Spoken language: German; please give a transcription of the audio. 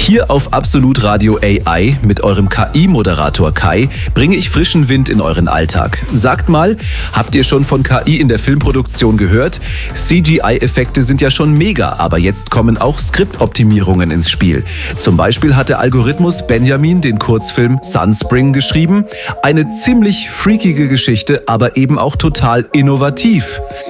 Hier auf Absolut Radio AI mit eurem KI-Moderator Kai bringe ich frischen Wind in euren Alltag. Sagt mal, habt ihr schon von KI in der Filmproduktion gehört? CGI-Effekte sind ja schon mega, aber jetzt kommen auch Skriptoptimierungen ins Spiel. Zum Beispiel hat der Algorithmus Benjamin den Kurzfilm Sunspring geschrieben. Eine ziemlich freakige Geschichte, aber eben auch total innovativ.